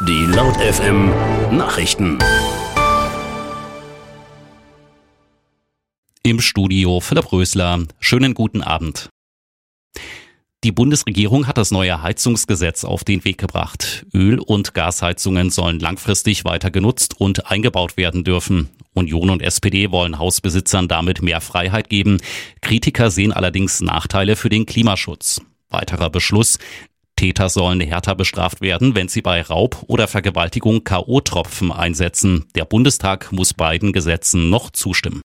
Die Laut FM Nachrichten. Im Studio Philipp Rösler. Schönen guten Abend. Die Bundesregierung hat das neue Heizungsgesetz auf den Weg gebracht. Öl- und Gasheizungen sollen langfristig weiter genutzt und eingebaut werden dürfen. Union und SPD wollen Hausbesitzern damit mehr Freiheit geben. Kritiker sehen allerdings Nachteile für den Klimaschutz. Weiterer Beschluss: Täter sollen härter bestraft werden, wenn sie bei Raub oder Vergewaltigung K.O.-Tropfen einsetzen. Der Bundestag muss beiden Gesetzen noch zustimmen.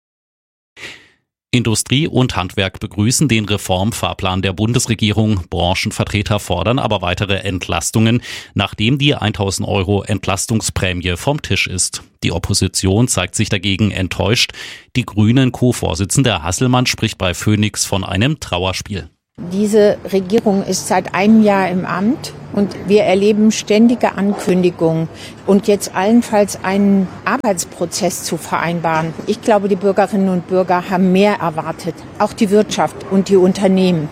Industrie und Handwerk begrüßen den Reformfahrplan der Bundesregierung. Branchenvertreter fordern aber weitere Entlastungen, nachdem die 1.000 € Entlastungsprämie vom Tisch ist. Die Opposition zeigt sich dagegen enttäuscht. Die Grünen-Co-Vorsitzende Hasselmann spricht bei Phoenix von einem Trauerspiel. Diese Regierung ist seit einem Jahr im Amt und wir erleben ständige Ankündigungen und jetzt allenfalls einen Arbeitsprozess zu vereinbaren. Ich glaube, die Bürgerinnen und Bürger haben mehr erwartet, auch die Wirtschaft und die Unternehmen.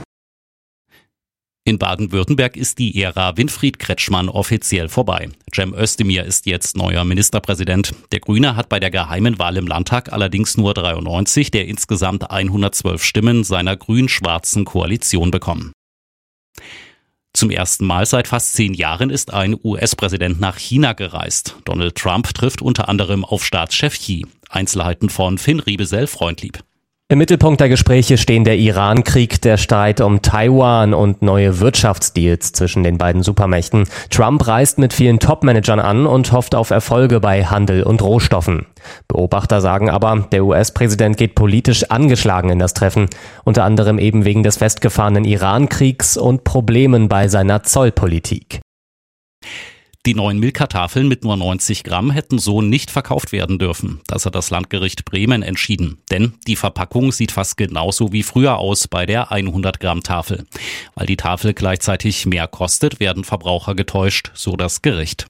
In Baden-Württemberg ist die Ära Winfried Kretschmann offiziell vorbei. Cem Özdemir ist jetzt neuer Ministerpräsident. Der Grüne hat bei der geheimen Wahl im Landtag allerdings nur 93 der insgesamt 112 Stimmen seiner grün-schwarzen Koalition bekommen. Zum ersten Mal seit fast 10 Jahren ist ein US-Präsident nach China gereist. Donald Trump trifft unter anderem auf Staatschef Xi. Einzelheiten von Finn Riebesell-Freundlieb. Im Mittelpunkt der Gespräche stehen der Iran-Krieg, der Streit um Taiwan und neue Wirtschaftsdeals zwischen den beiden Supermächten. Trump reist mit vielen Top-Managern an und hofft auf Erfolge bei Handel und Rohstoffen. Beobachter sagen aber, der US-Präsident geht politisch angeschlagen in das Treffen, unter anderem eben wegen des festgefahrenen Iran-Kriegs und Problemen bei seiner Zollpolitik. Die neuen Milka-Tafeln mit nur 90 Gramm hätten so nicht verkauft werden dürfen. Das hat das Landgericht Bremen entschieden. Denn die Verpackung sieht fast genauso wie früher aus bei der 100 Gramm Tafel. Weil die Tafel gleichzeitig mehr kostet, werden Verbraucher getäuscht, so das Gericht.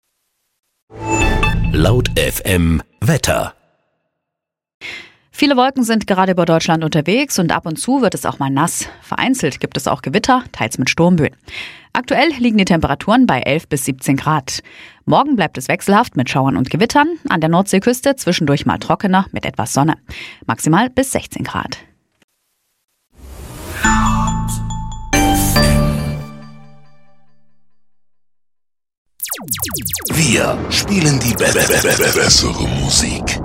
Laut FM Wetter. Viele Wolken sind gerade über Deutschland unterwegs und ab und zu wird es auch mal nass. Vereinzelt gibt es auch Gewitter, teils mit Sturmböen. Aktuell liegen die Temperaturen bei 11 bis 17 Grad. Morgen bleibt es wechselhaft mit Schauern und Gewittern. An der Nordseeküste zwischendurch mal trockener mit etwas Sonne. Maximal bis 16 Grad. Wir spielen die bessere Musik.